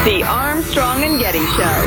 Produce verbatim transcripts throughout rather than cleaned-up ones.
The Armstrong and Getty Show.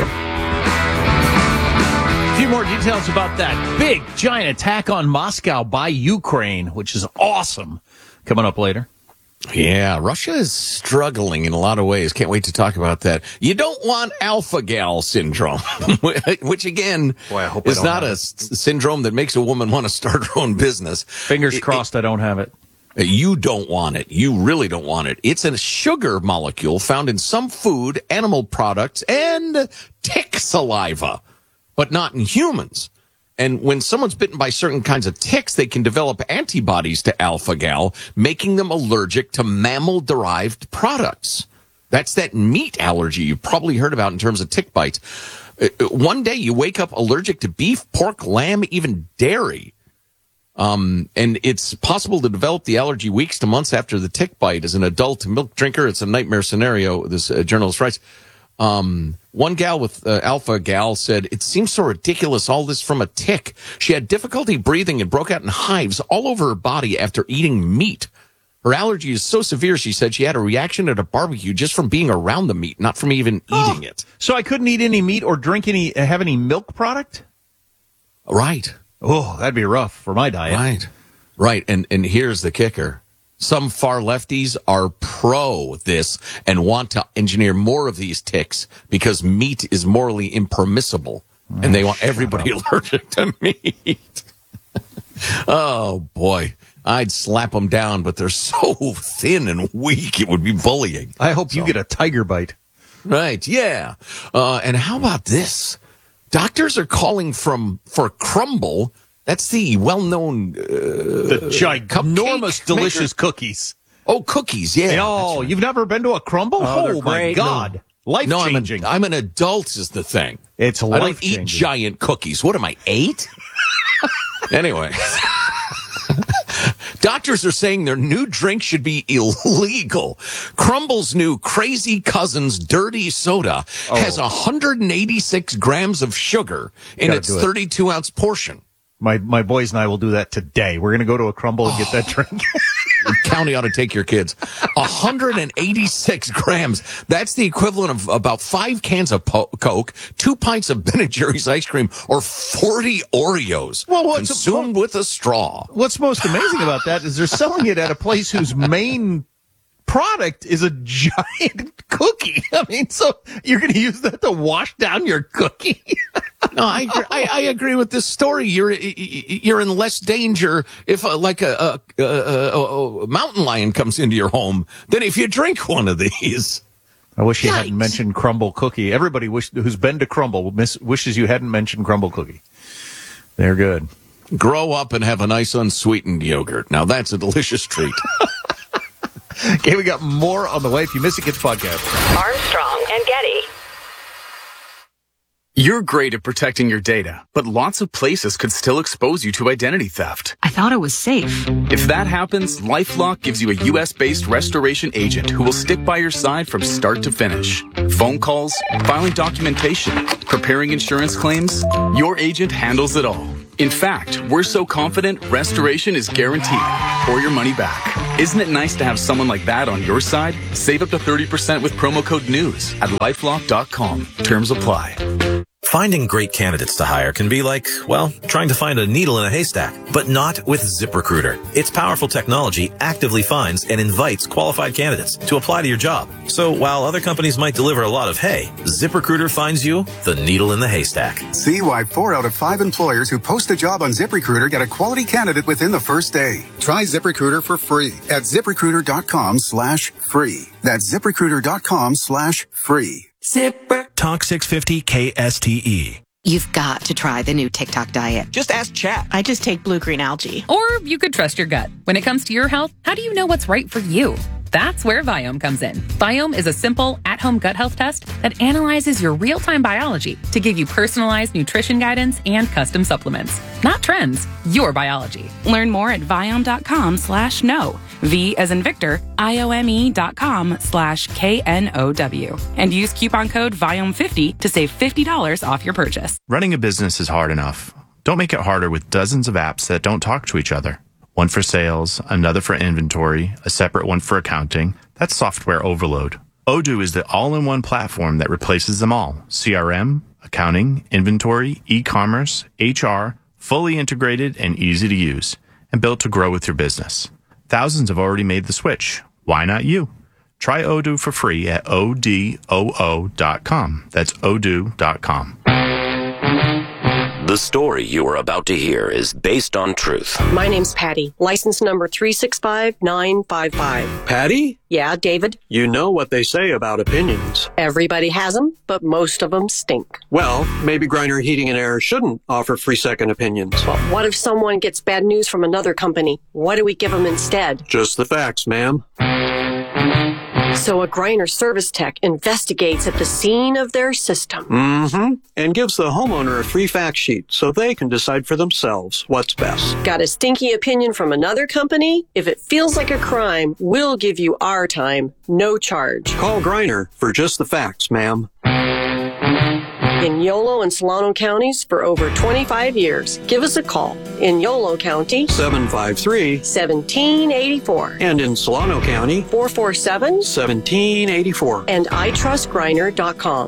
A few more details about that big, giant attack on Moscow by Ukraine, which is awesome. Coming up later. Yeah, Russia is struggling in a lot of ways. Can't wait to talk about that. You don't want alpha-gal syndrome, which, again, Boy, I hope I is don't not have a it. s- syndrome that makes a woman want to start her own business. Fingers It- crossed it- I don't have it. You don't want it. You really don't want it. It's a sugar molecule found in some food, animal products, and tick saliva, but not in humans. And when someone's bitten by certain kinds of ticks, they can develop antibodies to alpha-gal, making them allergic to mammal-derived products. That's that meat allergy you've probably heard about in terms of tick bites. Uh, One day you wake up allergic to beef, pork, lamb, even dairy. Um, and it's possible to develop the allergy weeks to months after the tick bite. As an adult milk drinker, it's a nightmare scenario, this uh, journalist writes. Um, one gal with uh, alpha gal said, it seems so ridiculous, all this from a tick. She had difficulty breathing and broke out in hives all over her body after eating meat. Her allergy is so severe, she said, she had a reaction at a barbecue just from being around the meat, not from even eating Oh, it. So I couldn't eat any meat or drink any, have any milk product? Right. Oh, that'd be rough for my diet. Right. Right. And, and here's the kicker. Some far lefties are pro this and want to engineer more of these ticks because meat is morally impermissible. And they want everybody allergic to meat. Oh, boy. I'd slap them down, but they're so thin and weak, it would be bullying. I hope So- you get a tiger bite. Right, yeah. Uh, and how about this? Doctors are calling from for Crumble. That's the well-known uh, The ginormous, cupcake delicious maker. cookies. Oh, cookies, yeah. Oh, you've never been to a Crumble? Oh, they're Oh, my great. God. Life No, I'm, changing. an, I'm an adult is the thing. It's I don't life eat changing. giant cookies. What am I, eight? Anyway. Doctors are saying their new drink should be illegal. Crumble's new Crazy Cousins Dirty Soda Oh. has one hundred eighty-six grams of sugar in Gotta its do it. thirty-two ounce portion. My my boys and I will do that today. We're going to go to a Crumble and get that drink. County ought to take your kids. one hundred eighty-six grams. That's the equivalent of about five cans of po- Coke, two pints of Ben and Jerry's ice cream, or forty Oreos Well, what's- consumed with a straw. What's most amazing about that is they're selling it at a place whose main product is a giant cookie. I mean, so you're going to use that to wash down your cookie? No, I, agree- I I agree with this story. You're you're in less danger if uh, like a, a, a, a, a mountain lion comes into your home than if you drink one of these. I wish you Yikes. hadn't mentioned Crumble Cookie. Everybody wish, who's been to Crumble miss, wishes you hadn't mentioned Crumble Cookie. They're good. Grow up and have a nice unsweetened yogurt. Now that's a delicious treat. Okay, we got more on the way. If you miss it, get the podcast. Armstrong and Getty. You're great at protecting your data, but lots of places could still expose you to identity theft. I thought it was safe. If that happens, LifeLock gives you a U S-based restoration agent who will stick by your side from start to finish. Phone calls, filing documentation, preparing insurance claims, your agent handles it all. In fact, we're so confident restoration is guaranteed or your money back. Isn't it nice to have someone like that on your side? Save up to thirty percent with promo code NEWS at lifelock dot com. Terms apply. Finding great candidates to hire can be like, well, trying to find a needle in a haystack, but not with ZipRecruiter. Its powerful technology actively finds and invites qualified candidates to apply to your job. So while other companies might deliver a lot of hay, ZipRecruiter finds you the needle in the haystack. See why four out of five employers who post a job on ZipRecruiter get a quality candidate within the first day. Try ZipRecruiter for free at ZipRecruiter.com slash free. That's ZipRecruiter.com slash free. Zipper. Talk six fifty K S T E. You've got to try the new TikTok diet. Just ask Chat. I just take blue-green algae. Or you could trust your gut. When it comes to your health, how do you know what's right for you? That's where Viome comes in. Viome is a simple, at-home gut health test that analyzes your real-time biology to give you personalized nutrition guidance and custom supplements. Not trends, your biology. Learn more at Viome.com slash no. V as in Victor, I-O-M-E dot com slash K N O W. And use coupon code Viome fifty to save fifty dollars off your purchase. Running a business is hard enough. Don't make it harder with dozens of apps that don't talk to each other. One for sales, another for inventory, a separate one for accounting. That's software overload. Odoo is the all-in-one platform that replaces them all. C R M, accounting, inventory, e-commerce, H R, fully integrated and easy to use, and built to grow with your business. Thousands have already made the switch. Why not you? Try Odoo for free at O D O O dot com. That's odoo dot com. The story you are about to hear is based on truth. My name's Patty, license number three six five nine five five. Patty? Yeah, David? You know what they say about opinions. Everybody has them, but most of them stink. Well, maybe Griner Heating and Air shouldn't offer free second opinions. But what if someone gets bad news from another company? What do we give them instead? Just the facts, ma'am. So a Griner service tech investigates at the scene of their system. Mm-hmm. And gives the homeowner a free fact sheet so they can decide for themselves what's best. Got a stinky opinion from another company? If it feels like a crime, we'll give you our time, no charge. Call Griner for just the facts, ma'am. In Yolo and Solano counties for over twenty-five years. Give us a call. In Yolo County, seven five three, one seven eight four. And in Solano County, four four seven, one seven eight four. And i trust griner dot com.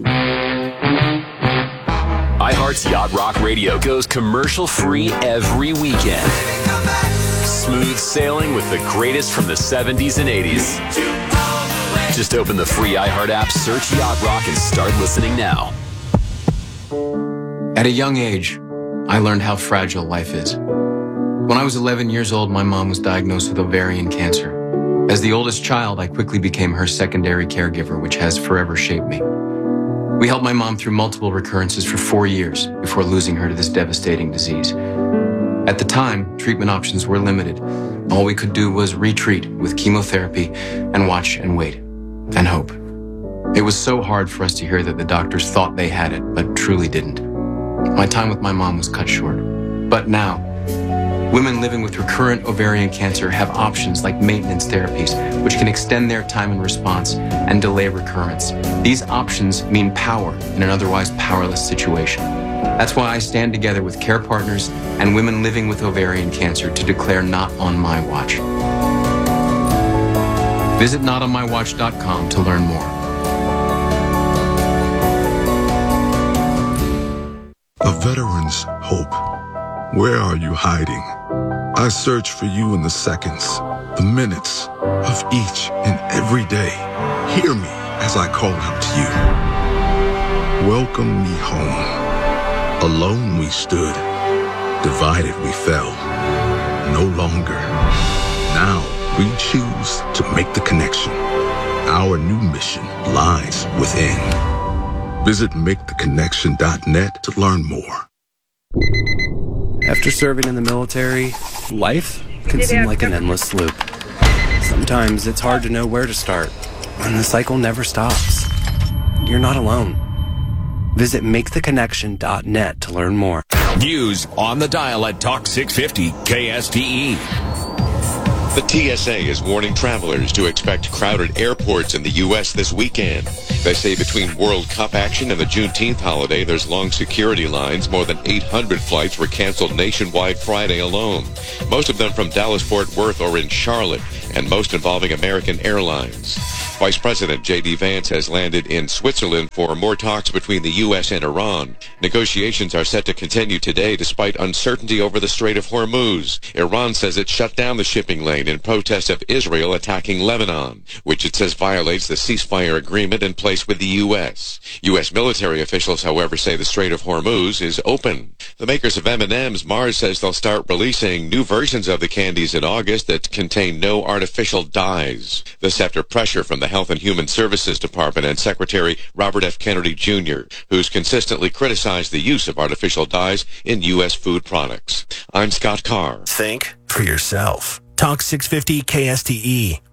iHeart's Yacht Rock Radio goes commercial-free every weekend. Smooth sailing with the greatest from the seventies and eighties. Just open the free iHeart app, search Yacht Rock, and start listening now. At a young age, I learned how fragile life is. When I was eleven years old, my mom was diagnosed with ovarian cancer. As the oldest child, I quickly became her secondary caregiver, which has forever shaped me. We helped my mom through multiple recurrences for four years before losing her to this devastating disease. At the time, treatment options were limited. All we could do was retreat with chemotherapy and watch and wait and hope. It was so hard for us to hear that the doctors thought they had it, but truly didn't. My time with my mom was cut short. But now, women living with recurrent ovarian cancer have options like maintenance therapies, which can extend their time in response and delay recurrence. These options mean power in an otherwise powerless situation. That's why I stand together with care partners and women living with ovarian cancer to declare Not on My Watch. Visit not on my watch dot com to learn more. A veteran's hope. Where are you hiding? I search for you in the seconds, the minutes of each and every day. Hear me as I call out to you. Welcome me home. Alone we stood, divided we fell. No longer. Now we choose to make the connection. Our new mission lies within. Visit make the connection dot net to learn more. After serving in the military, life can seem like an endless loop. Sometimes it's hard to know where to start, and the cycle never stops. You're not alone. Visit make the connection dot net to learn more. News on the dial at Talk six fifty K S T E. The T S A is warning travelers to expect crowded airports in the U S this weekend. They say between World Cup action and the Juneteenth holiday, there's long security lines. More than eight hundred flights were canceled nationwide Friday alone. Most of them from Dallas-Fort Worth or in Charlotte, and most involving American Airlines. Vice President J D Vance has landed in Switzerland for more talks between the U S and Iran. Negotiations are set to continue today despite uncertainty over the Strait of Hormuz. Iran says it shut down the shipping lane in protest of Israel attacking Lebanon, which it says violates the ceasefire agreement in place with the U S. U S military officials, however, say the Strait of Hormuz is open. The makers of M and M's, Mars, says they'll start releasing new versions of the candies in August that contain no artificial dyes. This after pressure from the Health and Human Services Department and Secretary Robert F. Kennedy Junior, who's consistently criticized the use of artificial dyes in U S food products. I'm Scott Carr. Think for yourself. Talk six fifty K S T E.